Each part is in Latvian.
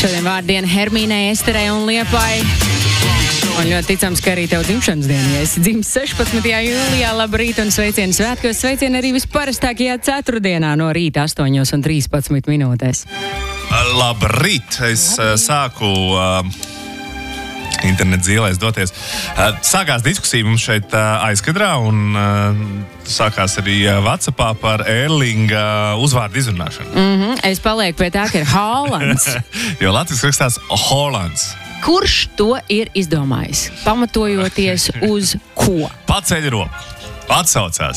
Šodien vārdiena Hermīnai, Esterei un Liepai. Un ļoti ticams, ka arī tev dzimšanas diena, ja esi dzimis 16. jūlijā, labrīt un sveicienu svētkos. Sveicienu arī visparastākajā ceturtdienā no rīta 8:13 minūtēs. Labrīt! Es sāku internet zīlēs doties. Sākās diskusija mums šeit aizkadrā un sākās arī WhatsAppā par Erlinga uzvārdu izrunāšanu. Es palieku pie tā, ka ir Haalands. Jo latviski rakstās Haalands. Kurš to ir izdomājis? Pamatojoties uz ko? Paceļ roku. Atsaucās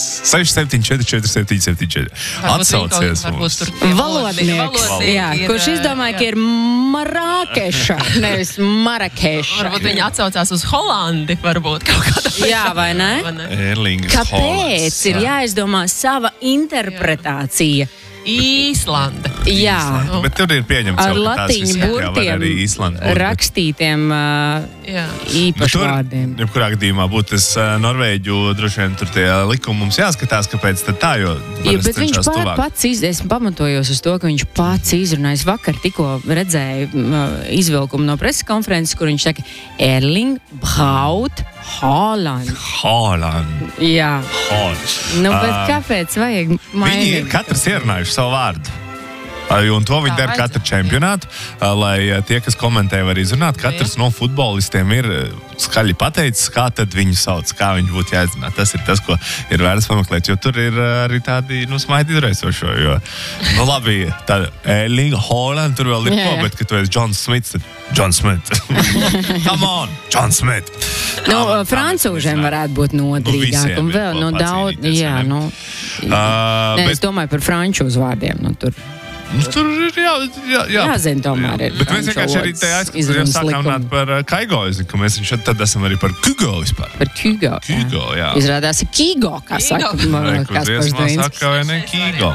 674477. Atsaucies mums. Valodnieks, jā, kurš izdomāja, ka ir Marākeša, nevis Marakeša. Varbūt viņi atsaucās uz Holandi, varbūt kaut kādā veidā. Jā, vai ne? Erlings Kāpēc Haalands. ir jāizdomā sava interpretācija? Īslanda. Jā. Bet tur ir pieņemts Ar jau, ka tās latīņu visā var arī burtiem Īslanda būt. rakstītiem Jā. īpašvārdiem. Jebkurā gadījumā būtu tas Norvēģu, droši vien tur tie likumi mums jāskatās, kāpēc tad tā, jo Ja, bet viņš pats es pamatojos uz to, ka viņš pats izrunājis vakar, tikko redzēju izvilkumu no preses konferences, kur viņš saka Erling Braut Haaland. Haaland. Jā. Haaland. Nu, bet kāpēc vajag Viņi ir mainīt? katrs ierunājuši savu vārdu. Un to viņi Tā dara katru čempionātu, lai tie, kas komentē, var izrunāt. Katrs no futbolistiem ir skaļi pateicis, kā tad viņu sauc, kā viņi būtu jāizrunā. Tas ir tas, ko ir vērts pameklēt, jo tur ir arī tādi, smaidi izraisošo, jo, labi, tāda Erling Haaland, tur vēl ir Jā, ko, jā. bet, ka tu esi John Smith, tad John Smith. Come on, John Smith. Francūžiem varētu būt noderīgāk. visiem Un ir vēl, ko daudz, pacīnīties, jā, vai ne? Nē, es Bet domāju par frančūzu vārdiem, tur tur ir jāzina tomēr ir. Bet mēs vienkārši arī te aizskatījām, sākām runāt par Kaigo, ka mēs tad esam arī par Kugo vispār. Par Kugo. Kugo, jā. Izrādās ir Kigo, kā saka Kaspars Dvīnskis. Saka, vai ne, Kigo.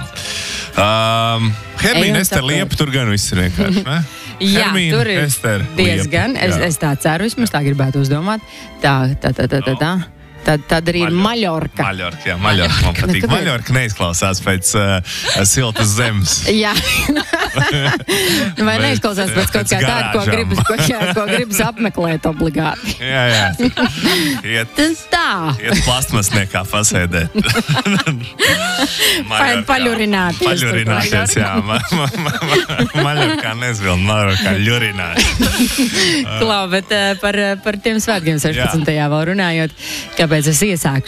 Hermīna, Ester, Liepa, tur gan viss ir vienkārši, ne? Jā, Hermīna, tur ir Ester, diezgan. Liepa. Es tā ceru, vismaz tā gribētu uzdomāt. Tā. Tad arī ir Maļorka. Maļorka, jā, Maļorka man patīk. Kāpēc? Maļorka neizklausās pēc siltas zemes. Jā. Vai neizklausās pēc kaut kā tāda, ko gribas apmeklēt obligāti. Jā. Tas tā. Iet plastmasniekā pasēdēt. Paļurināties. Paļurināties, jā. Maļorkā nezvilna, Maļorkā ļurināt. Klau, bet par tiem svētkiem 16. vēl runājot, kāpēc es iesāku